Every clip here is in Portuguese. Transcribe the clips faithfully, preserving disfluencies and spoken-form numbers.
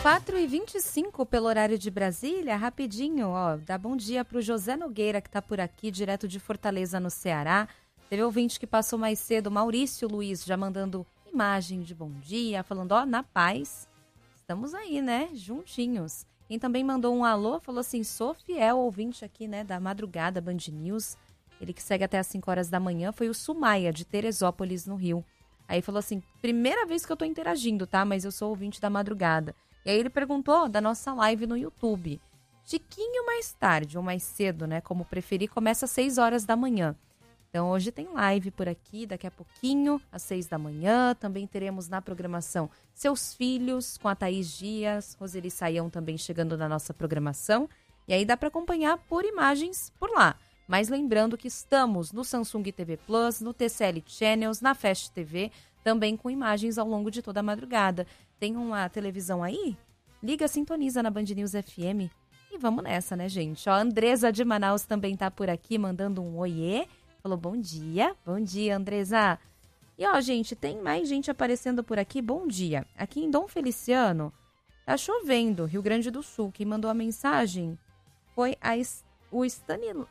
quatro e vinte e cinco pelo horário de Brasília, rapidinho, ó, dá bom dia para o José Nogueira, que está por aqui, direto de Fortaleza, no Ceará. Teve ouvinte que passou mais cedo, Maurício Luiz, já mandando imagem de bom dia, falando, ó, na paz, estamos aí, né, juntinhos. Quem também mandou um alô, falou assim, sou fiel ouvinte aqui, né, da madrugada, Band News, ele que segue até às cinco horas da manhã, foi o Sumaia, de Teresópolis, no Rio. Aí falou assim, primeira vez que eu tô interagindo, tá, mas eu sou ouvinte da madrugada. E aí ele perguntou da nossa live no YouTube. Tiquinho mais tarde ou mais cedo, né? Como preferir, começa às seis horas da manhã. Então hoje tem live por aqui, daqui a pouquinho, às seis da manhã. Também teremos na programação Seus Filhos, com a Thaís Dias, Roseli Saião também chegando na nossa programação. E aí dá para acompanhar por imagens por lá. Mas lembrando que estamos no Samsung T V Plus, no T C L Channels, na Fast T V, também com imagens ao longo de toda a madrugada. Tem uma televisão aí? Liga, sintoniza na Band News F M e vamos nessa, né, gente? Ó, a Andresa de Manaus também tá por aqui, mandando um oiê. Falou bom dia. Bom dia, Andresa. E, ó, gente, tem mais gente aparecendo por aqui. Bom dia. Aqui em Dom Feliciano, tá chovendo, Rio Grande do Sul. Quem mandou a mensagem foi a, o Stanil,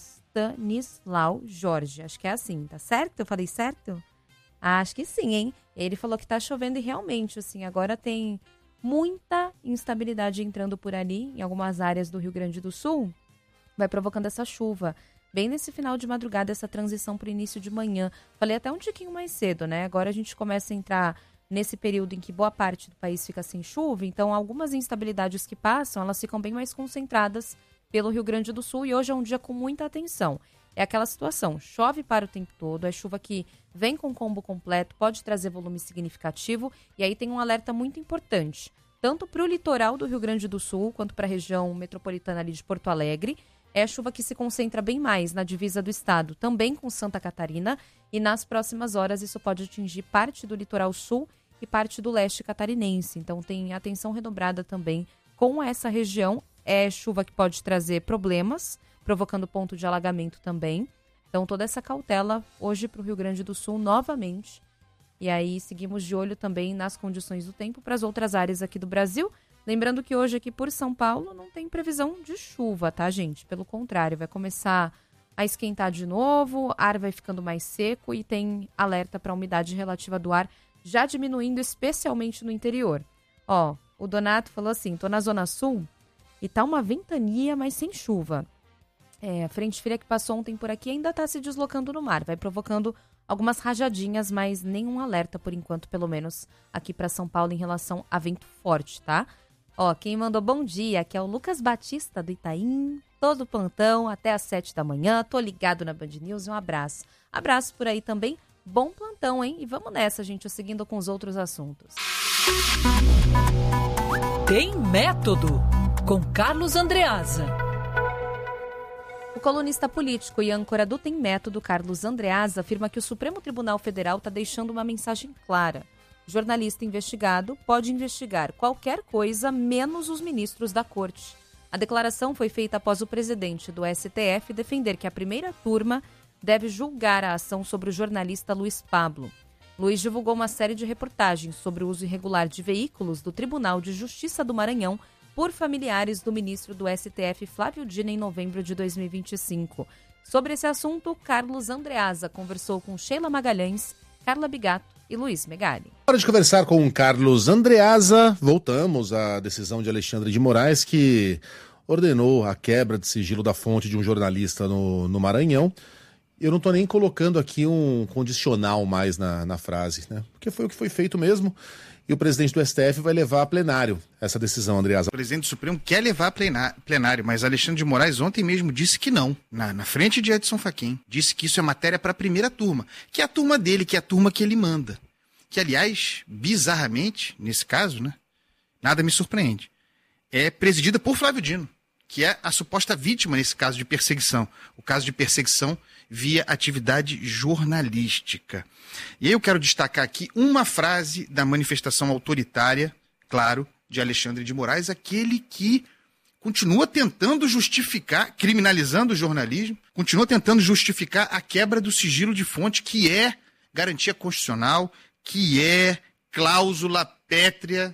Stanislau Jorge. Acho que é assim, tá certo? Eu falei certo? Ah, acho que sim, hein? Ele falou que tá chovendo e realmente, assim, agora tem muita instabilidade entrando por ali, em algumas áreas do Rio Grande do Sul, vai provocando essa chuva. Bem nesse final de madrugada, essa transição para o início de manhã. Falei até um tiquinho mais cedo, né? Agora a gente começa a entrar nesse período em que boa parte do país fica sem chuva, então algumas instabilidades que passam, elas ficam bem mais concentradas pelo Rio Grande do Sul e hoje é um dia com muita atenção. É aquela situação, chove para o tempo todo, é chuva que vem com combo completo, pode trazer volume significativo e aí tem um alerta muito importante, tanto para o litoral do Rio Grande do Sul quanto para a região metropolitana ali de Porto Alegre. É a chuva que se concentra bem mais na divisa do estado, também com Santa Catarina, e nas próximas horas isso pode atingir parte do litoral sul e parte do leste catarinense. Então tem atenção redobrada também com essa região. É chuva que pode trazer problemas, provocando ponto de alagamento também. Então toda essa cautela hoje para o Rio Grande do Sul novamente. E aí seguimos de olho também nas condições do tempo para as outras áreas aqui do Brasil. Lembrando que hoje aqui por São Paulo não tem previsão de chuva, tá, gente? Pelo contrário, vai começar a esquentar de novo, ar vai ficando mais seco e tem alerta para a umidade relativa do ar já diminuindo, especialmente no interior. Ó, o Donato falou assim, tô na Zona Sul e tá uma ventania, mas sem chuva. É, a frente fria que passou ontem por aqui ainda tá se deslocando no mar, vai provocando algumas rajadinhas, mas nenhum alerta por enquanto, pelo menos aqui para São Paulo em relação a vento forte, tá? Ó, quem mandou bom dia, que é o Lucas Batista do Itaim, todo plantão até às sete da manhã, tô ligado na Band News, um abraço. Abraço por aí também, bom plantão, hein? E vamos nessa, gente, seguindo com os outros assuntos. Tem Método, com Carlos Andreasa. O colunista político e âncora do Tem Método, Carlos Andreasa, afirma que o Supremo Tribunal Federal está deixando uma mensagem clara. Jornalista investigado pode investigar qualquer coisa, menos os ministros da corte. A declaração foi feita após o presidente do S T F defender que a primeira turma deve julgar a ação sobre o jornalista Luiz Pablo. Luiz divulgou uma série de reportagens sobre o uso irregular de veículos do Tribunal de Justiça do Maranhão por familiares do ministro do S T F, Flávio Dino, em novembro de dois mil e vinte e cinco. Sobre esse assunto, Carlos Andreasa conversou com Sheila Magalhães, Carla Bigato e Luiz Megali. Hora de conversar com Carlos Andreasa. Voltamos à decisão de Alexandre de Moraes, que ordenou a quebra de sigilo da fonte de um jornalista no, no Maranhão. Eu não estou nem colocando aqui um condicional mais na, na frase, né? Porque foi o que foi feito mesmo. E o presidente do S T F vai levar a plenário essa decisão, Andreasa. O presidente do Supremo quer levar a plenário, mas Alexandre de Moraes ontem mesmo disse que não, na, na frente de Edson Fachin. Disse que isso é matéria para a primeira turma, que é a turma dele, que é a turma que ele manda. Que, aliás, bizarramente, nesse caso, né, nada me surpreende, é presidida por Flávio Dino, que é a suposta vítima nesse caso de perseguição. O caso de perseguição via atividade jornalística. E aí eu quero destacar aqui uma frase da manifestação autoritária, claro, de Alexandre de Moraes, aquele que continua tentando justificar, criminalizando o jornalismo, continua tentando justificar a quebra do sigilo de fonte, que é garantia constitucional, que é cláusula pétrea,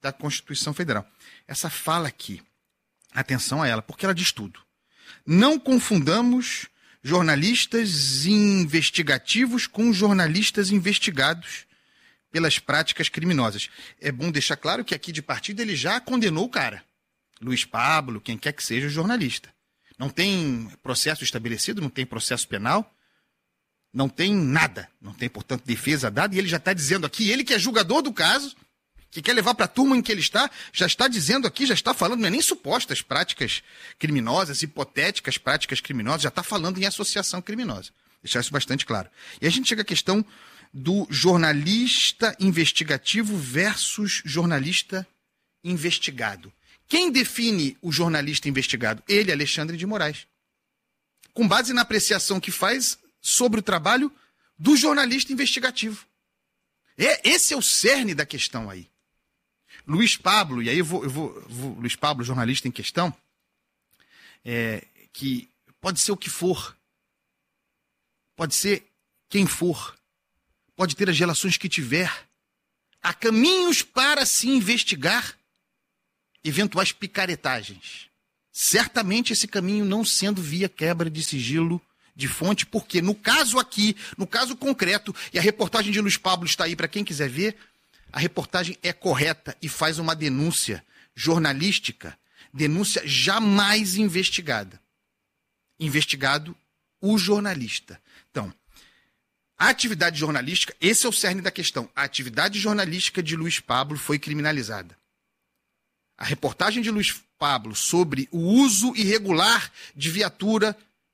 da Constituição Federal. Essa fala aqui, atenção a ela, porque ela diz tudo. Não confundamos jornalistas investigativos com jornalistas investigados pelas práticas criminosas. É bom deixar claro que aqui de partida ele já condenou o cara. Luiz Pablo, quem quer que seja o jornalista. Não tem processo estabelecido, não tem processo penal, não tem nada. Não tem, portanto, defesa dada. E ele já está dizendo aqui, ele que é julgador do caso, que quer levar para a turma em que ele está, já está dizendo aqui, já está falando, não é nem supostas práticas criminosas, hipotéticas práticas criminosas, já está falando em associação criminosa. Deixar isso bastante claro. E a gente chega à questão do jornalista investigativo versus jornalista investigado. Quem define o jornalista investigado? Ele, Alexandre de Moraes. Com base na apreciação que faz sobre o trabalho do jornalista investigativo. É, esse é o cerne da questão aí. Luiz Pablo, e aí eu vou, eu vou, eu vou Luiz Pablo, jornalista em questão, é, que pode ser o que for, pode ser quem for, pode ter as relações que tiver, há caminhos para se investigar eventuais picaretagens. Certamente esse caminho não sendo via quebra de sigilo de fonte, porque no caso aqui, no caso concreto, e a reportagem de Luiz Pablo está aí para quem quiser ver, a reportagem é correta e faz uma denúncia jornalística, denúncia jamais investigada. Investigado o jornalista. Então, a atividade jornalística, esse é o cerne da questão, a atividade jornalística de Luiz Pablo foi criminalizada. A reportagem de Luiz Pablo sobre o uso irregular de viatura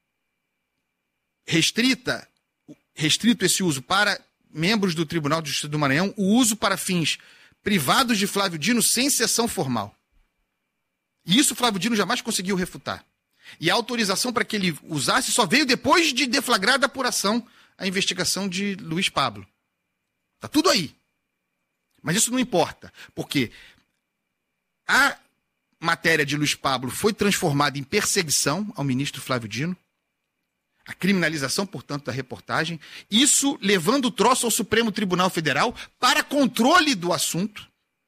restrita, restrito esse uso para membros do Tribunal de Justiça do Maranhão, o uso para fins privados de Flávio Dino sem sessão formal. E isso Flávio Dino jamais conseguiu refutar. E a autorização para que ele usasse só veio depois de deflagrada a apuração, a investigação de Luiz Pablo. Está tudo aí. Mas isso não importa, porque a matéria de Luiz Pablo foi transformada em perseguição ao ministro Flávio Dino, a criminalização, portanto, da reportagem, isso levando o troço ao Supremo Tribunal Federal para controle do assunto.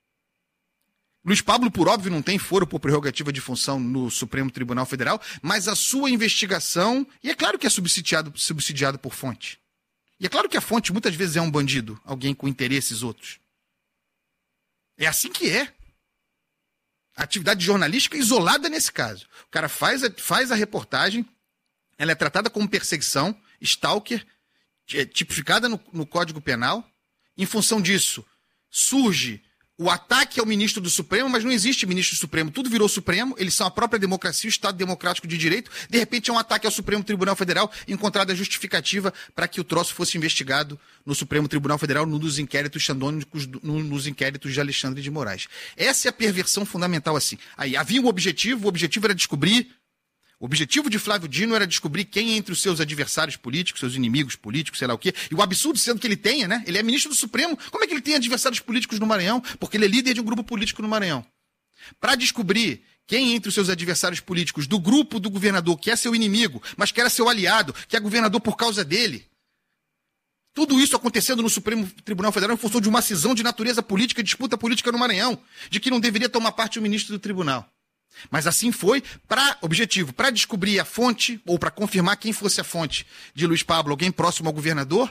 Luiz Pablo, por óbvio, não tem foro por prerrogativa de função no Supremo Tribunal Federal, mas a sua investigação, e é claro que é subsidiado, subsidiado por fonte. E é claro que a fonte muitas vezes é um bandido, alguém com interesses outros. É assim que é. A atividade jornalística isolada nesse caso. O cara faz a, faz a reportagem, ela é tratada como perseguição, stalker, tipificada no, no Código Penal. Em função disso, surge o ataque ao ministro do Supremo, mas não existe ministro do Supremo. Tudo virou Supremo, eles são a própria democracia, o Estado democrático de direito. De repente é um ataque ao Supremo Tribunal Federal, encontrada a justificativa para que o troço fosse investigado no Supremo Tribunal Federal, num dos inquéritos xandônicos, nos inquéritos de Alexandre de Moraes. Essa é a perversão fundamental assim. Aí havia um objetivo, o objetivo era descobrir... O objetivo de Flávio Dino era descobrir quem entre os seus adversários políticos, seus inimigos políticos, sei lá o quê. E o absurdo sendo que ele tenha, né? Ele é ministro do Supremo. Como é que ele tem adversários políticos no Maranhão? Porque ele é líder de um grupo político no Maranhão. Para descobrir quem entre os seus adversários políticos do grupo do governador, que é seu inimigo, mas que era seu aliado, que é governador por causa dele. Tudo isso acontecendo no Supremo Tribunal Federal em função de uma cisão de natureza política e disputa política no Maranhão, de que não deveria tomar parte o ministro do tribunal. Mas assim foi, para objetivo, para descobrir a fonte, ou para confirmar quem fosse a fonte de Luiz Pablo, alguém próximo ao governador,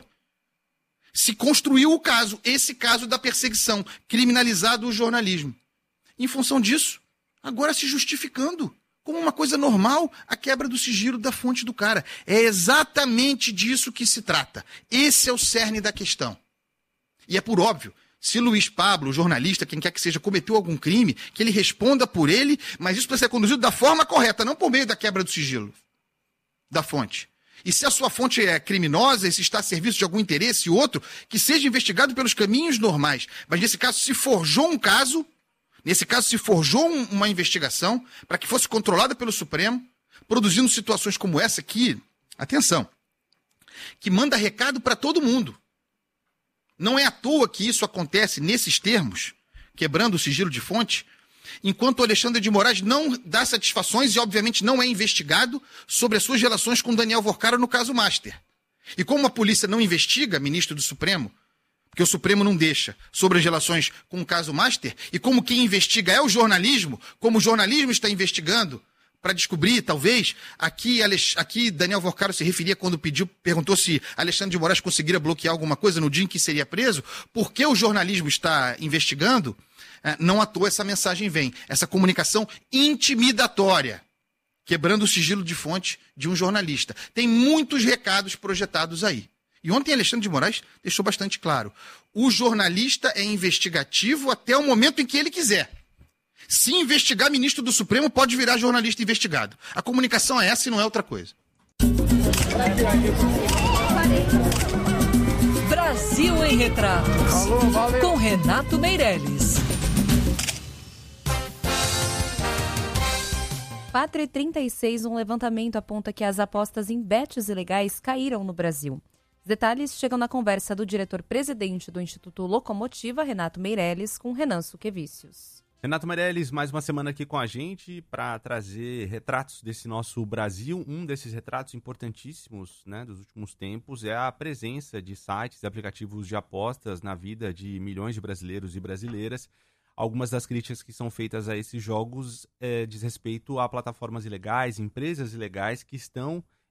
se construiu o caso, esse caso da perseguição, criminalizado o jornalismo. Em função disso, agora se justificando como uma coisa normal a quebra do sigilo da fonte do cara. É exatamente disso que se trata. Esse é o cerne da questão. E é por óbvio. Se Luiz Pablo, o jornalista, quem quer que seja, cometeu algum crime, que ele responda por ele, mas isso precisa ser conduzido da forma correta, não por meio da quebra do sigilo da fonte. E se a sua fonte é criminosa, e se está a serviço de algum interesse outro, que seja investigado pelos caminhos normais. Mas nesse caso se forjou um caso, nesse caso se forjou um, uma investigação para que fosse controlada pelo Supremo, produzindo situações como essa aqui, atenção, que manda recado para todo mundo. Não é à toa que isso acontece nesses termos, quebrando o sigilo de fonte, enquanto o Alexandre de Moraes não dá satisfações e, obviamente, não é investigado sobre as suas relações com Daniel Vorcara no caso Master. E como a polícia não investiga, ministro do Supremo, porque o Supremo não deixa, sobre as relações com o caso Master, e como quem investiga é o jornalismo, como o jornalismo está investigando, para descobrir, talvez, aqui, aqui Daniel Vorcaro se referia quando pediu, perguntou se Alexandre de Moraes conseguiria bloquear alguma coisa no dia em que seria preso, porque o jornalismo está investigando, não à toa essa mensagem vem, essa comunicação intimidatória, quebrando o sigilo de fonte de um jornalista. Tem muitos recados projetados aí. E ontem Alexandre de Moraes deixou bastante claro, o jornalista é investigativo até o momento em que ele quiser. Se investigar ministro do Supremo, pode virar jornalista investigado. A comunicação é essa e não é outra coisa. Brasil em Retratos, Alô, com Renato Meirelles. quatro e trinta e seis, um levantamento aponta que as apostas em bets ilegais caíram no Brasil. Os detalhes chegam na conversa do diretor-presidente do Instituto Locomotiva, Renato Meirelles, com Renan Suquevicius. Renato Meirelles, mais uma semana aqui com a gente para trazer retratos desse nosso Brasil. Um desses retratos importantíssimos, né, dos últimos tempos é a presença de sites e aplicativos de apostas na vida de milhões de brasileiros e brasileiras. Algumas das críticas que são feitas a esses jogos é, diz respeito a plataformas ilegais, empresas ilegais que estão